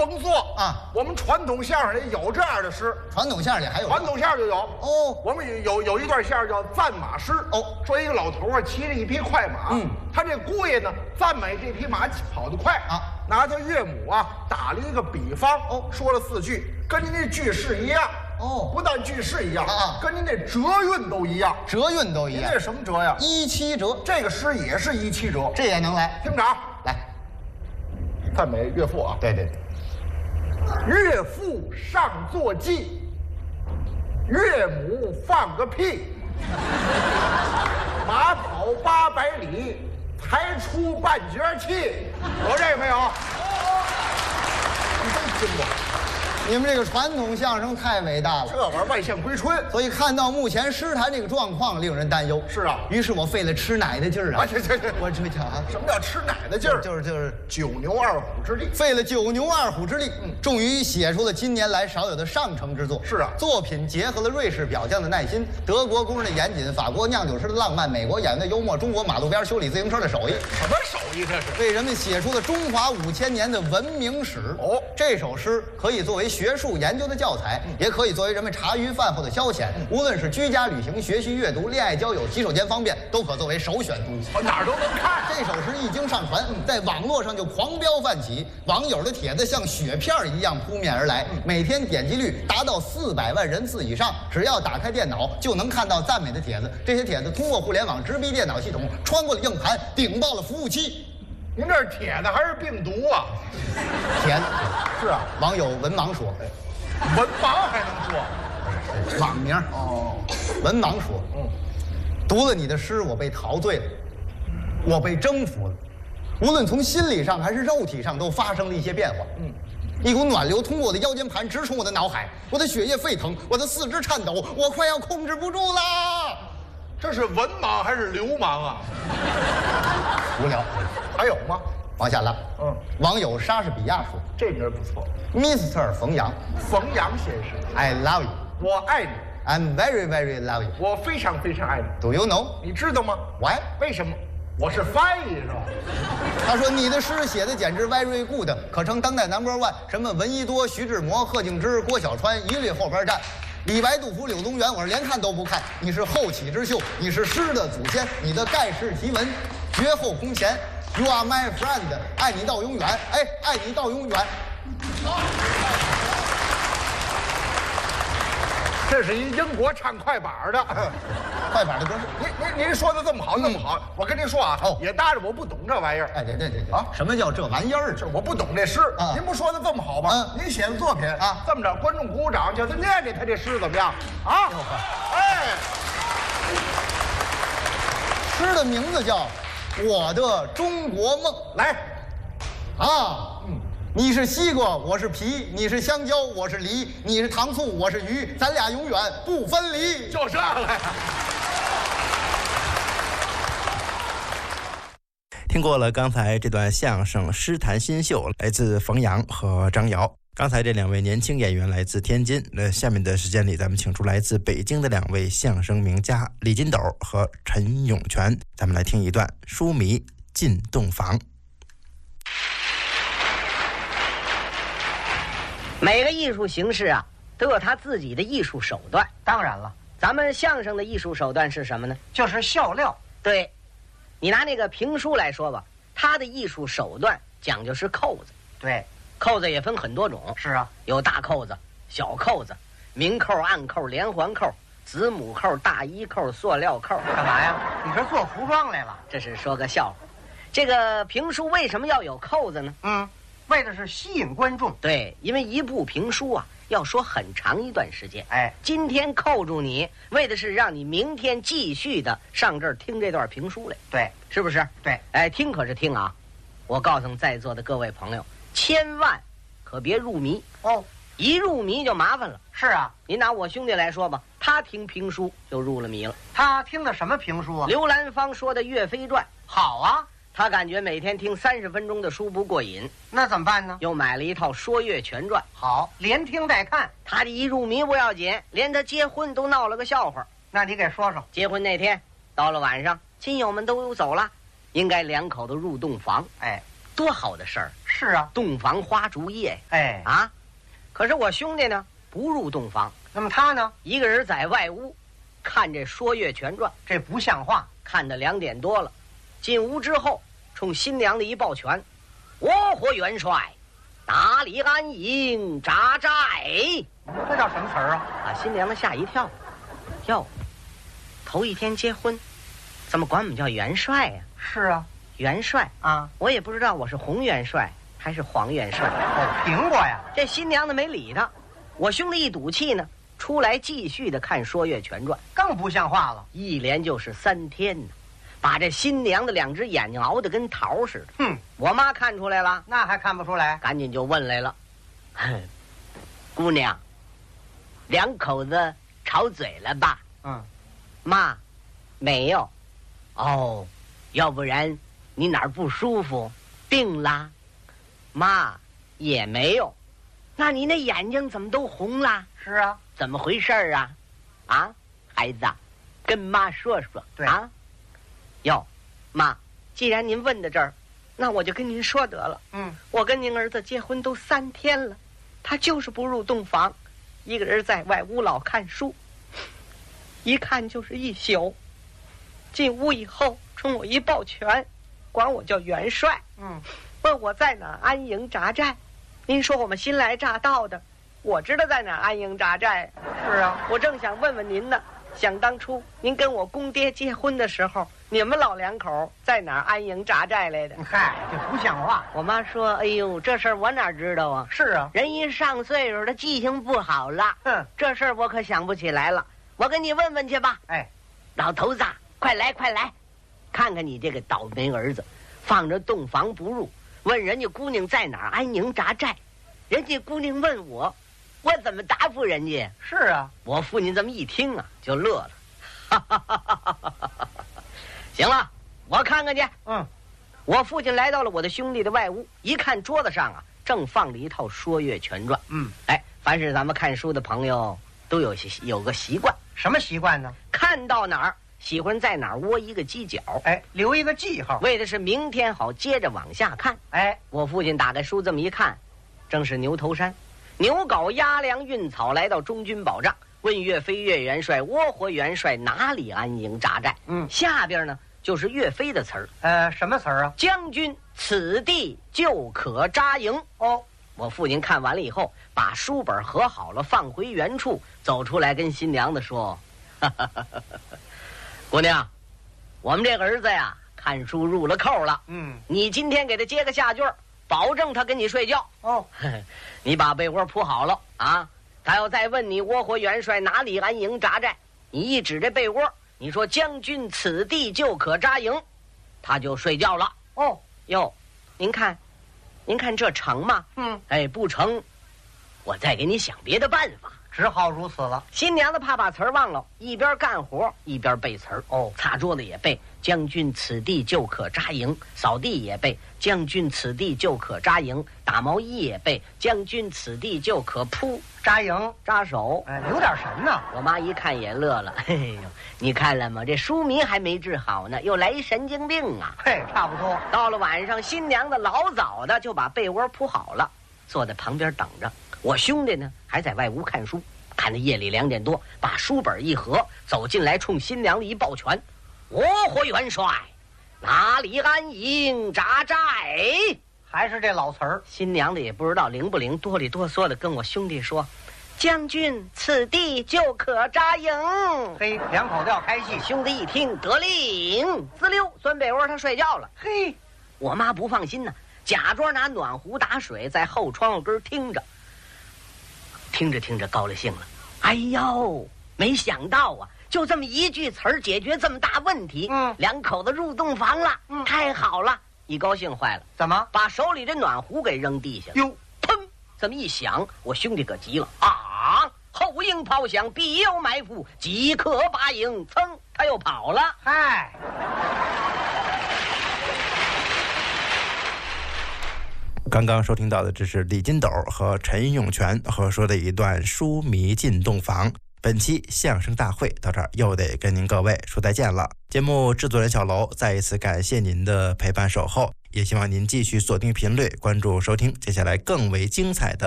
甭做啊！ 我们传统相声里有这样的诗， 传统相声里还有传统相声就有哦。 我们有一段相声叫赞马诗哦， 说一个老头啊骑着一匹快马，他这姑爷呢赞美这匹马跑得快啊，拿他岳母啊打了一个比方说了4句，跟您这句式一样。不但句式一样跟您那折韵都一样， 折韵都一样。 您这什么折呀 ？17折。 这个诗也是17折， 这也能来。 听着来， 赞美岳父啊。 对对对。 岳父上坐骑，岳母放个屁，马跑800里，才出半截气。有这个没有？你都听过？ 你们这个传统相声太伟大了， 这玩意儿外线归春， 所以看到目前诗坛这个状况，令人担忧。 是啊， 于是我费了吃奶的劲儿啊！ 这， 我这叫啊， 什么叫吃奶的劲儿？ 就是 9牛2虎之力， 费了9牛2虎之力，终于写出了近年来少有的上乘之作。 是啊， 作品结合了瑞士表匠的耐心、德国工人的严谨、法国酿酒师的浪漫、美国演员的幽默、中国马路边修理自行车的手艺。 什么手艺这是？ 为人们写出了中华5000年的文明史。这首诗可以作为学术研究的教材，也可以作为人们茶余饭后的消遣。无论是居家旅行、学习阅读、恋爱交友、洗手间方便，都可作为首选读物。 哪儿都能看。 这首诗一经上传，在网络上就狂飙泛起，网友的帖子像雪片一样扑面而来，每天点击率达到400万人次以上。只要打开电脑，就能看到赞美的帖子。这些帖子通过互联网直逼电脑系统，穿过了硬盘，顶爆了服务器。 您这是帖子还是病毒啊？ 帖子是啊， 网友文盲说。 文盲还能说？ 网名文盲说，读了你的诗，我被陶醉了，我被征服了，无论从心理上还是肉体上，都发生了一些变化。一股暖流通过我的腰间盘直冲我的脑海，我的血液沸腾，我的四肢颤抖，我快要控制不住了。 这是文盲还是流氓啊？ 无聊。 还有吗？ 往下拉。网友莎士比亚说， 这名不错 ，Mr. 冯阳， 冯阳先生 ，I love you， 我爱你 ，I'm very very love you， 我非常非常爱你。 Do you know？ 你知道吗 ？Why？ 为什么？我是翻译是吧？ 他说你的诗写的简直 very good， 可称当代 No.1。什么闻一多、徐志摩、贺敬之、郭小川一律后边站。李白、杜甫、柳宗元，我是连看都不看。你是后起之秀，你是诗的祖先，你的盖世奇文绝后空前。You are my friend， 爱你到永远，哎，爱你到永远。 这是一英国唱快板的， 快板的歌。 您说的这么好，那么好，我跟您说啊，也搭着我不懂这玩意儿。 哎，对啊，什么叫这玩意儿？ 这我不懂这诗啊。您不说的这么好吗？您写的作品啊，这么着，观众鼓掌，叫他念念他这诗怎么样啊？哎， 诗的名字叫《我的中国梦》。 来， 你是西瓜，我是皮；你是香蕉，我是梨；你是糖醋，我是鱼，咱俩永远不分离。 就这个呀。 听过了刚才这段相声诗坛新秀，来自冯阳和张瑶。刚才这2位年轻演员来自天津，下面的时间里，咱们请出来自北京的2位相声名家李金斗和陈永全，咱们来听一段书迷进洞房。 每个艺术形式啊，都有他自己的艺术手段。 当然了， 咱们相声的艺术手段是什么呢？ 就是笑料。 对，你拿那个评书来说吧，它的艺术手段讲究是扣子。 对， 扣子也分很多种。 是啊， 有大扣子、小扣子、明扣、暗扣、连环扣、子母扣、大衣扣、塑料扣。 干嘛呀？你这做服装来了？ 这是说个笑话。这个评书为什么要有扣子呢？ 为的是吸引观众。 对，因为一部评书啊，要说很长一段时间。 哎， 今天扣住你，为的是让你明天继续的上这儿听这段评书来。 对， 是不是？ 对， 哎，听可是听啊！我告诉在座的各位朋友，千万可别入迷哦， 一入迷就麻烦了。 是啊， 您拿我兄弟来说吧，他听评书就入了迷了。 他听的什么评书啊？ 刘兰芳说的《岳飞传》。 好啊。 他感觉每天听30分钟的书不过瘾， 那怎么办呢？ 又买了一套《说岳全传》。 好，连听带看。 他这一入迷不要紧，连他结婚都闹了个笑话。 那你给说说。 结婚那天到了晚上，亲友们都走了，应该2口子入洞房。 哎， 多好的事儿。 是啊， 洞房花烛夜。 哎啊，可是我兄弟呢不入洞房， 那么他呢？ 一个人在外屋看这《说岳全传》， 这不像话。 看到2点多了，进屋之后冲新娘子一抱拳：“我和元帅哪里安营扎寨？” 这叫什么词儿啊？ 把新娘子吓一跳。哟，头一天结婚，怎么管我们叫元帅呀？ 是啊， 元帅啊， 我也不知道我是红元帅还是黄元帅。 哦，苹果呀。 这新娘子没理他，我兄弟一赌气呢，出来继续的看《说岳全传》， 更不像话了。 一连就是3天呢，把这新娘的2只眼睛熬得跟桃似的。 哼， 我妈看出来了， 那还看不出来？ 赶紧就问来了：“姑娘，2口子吵嘴了吧？” 嗯， 妈，没有。哦，要不然你哪儿不舒服，病啦？妈，也没有。那你那眼睛怎么都红啦？ 是啊， 怎么回事啊？啊，孩子，跟妈说说。 对啊。哟，妈，既然您问到这儿，那我就跟您说得了。我跟您儿子结婚都3天了，他就是不入洞房，一个人在外屋老看书，一看就是一宿。进屋以后，冲我一抱拳，管我叫元帅。问我在哪儿安营扎寨。您说我们新来乍到的，我知道在哪儿安营扎寨。 是啊， 我正想问问您呢，想当初您跟我公爹结婚的时候，你们老2口在哪儿安营扎寨来的？ 嗨，这不像话。 我妈说：“哎呦，这事儿我哪知道啊？ 是啊， 人一上岁数，他记性不好了。这事儿我可想不起来了。我跟你问问去吧。” 哎， 老头子，快来快来，看看你这个倒霉儿子，放着洞房不入，问人家姑娘在哪儿安营扎寨，人家姑娘问我，我怎么答复人家？ 是啊， 我父亲这么一听啊，就乐了。行了，我看看去。我父亲来到了我的兄弟的外屋，一看桌子上啊，正放着一套《说岳全传》。凡是咱们看书的朋友都有个习惯。 什么习惯呢？ 看到哪儿喜欢在哪儿窝一个犄角， 留一个记号， 为的是明天好接着往下看。我父亲打开书这么一看，正是牛头山，牛皋押粮运草来到中军保障，问岳飞岳元帅窝火元帅哪里安营扎寨。下边呢就是岳飞的词儿。 什么词儿啊？ 将军此地就可扎营。我父亲看完了以后，把书本合好了，放回原处，走出来跟新娘子说：“姑娘，我们这个儿子呀，看书入了扣了。你今天给他接个下句，保证他跟你睡觉。你把被窝铺好了啊。他要再问你窝火元帅哪里安营扎寨，你一指这被窝，你说将军此地就可扎营，他就睡觉了。哟，您看这成吗？不成，我再给你想别的办法。 只好如此了。 新娘子怕把词儿忘了，一边干活一边背词儿。擦桌子也背将军此地就可扎营，扫地也背将军此地就可扎营，打毛衣也背将军此地就可铺扎营扎手。 留点神呢。 我妈一看也乐了，嘿呦，你看了吗？这书迷还没治好呢，又来一神经病啊！ 差不多。 到了晚上，新娘子老早的就把被窝铺好了，坐在旁边等着。我兄弟呢还在外屋看书，看到夜里2点多，把书本一合，走进来冲新娘子一抱拳：“我和元帅哪里安营扎寨？” 还是这老词儿。 新娘子也不知道灵不灵，哆里哆嗦的跟我兄弟说：“将军此地就可扎营。 ，2口子要开戏。 兄弟一听得令，滋溜钻被窝，他睡觉了。我妈不放心呢，假装拿暖壶打水，在后窗户根听着。听着高了兴了，哎呦，没想到啊，就这么一句词儿解决这么大问题。2口子入洞房了，太好了！一高兴坏了， 怎么把手里的暖壶给扔地下了？ 哟， 砰！这么一响，我兄弟可急了啊！后应炮响，必有埋伏，即刻拔营。噌，他又跑了。 刚刚收听到的这是李金斗和陈永全合说的一段书迷进洞房。本期相声大会到这儿又得跟您各位说再见了。节目制作人小楼再一次感谢您的陪伴守候， 也希望您继续锁定频率，关注收听接下来更为精彩的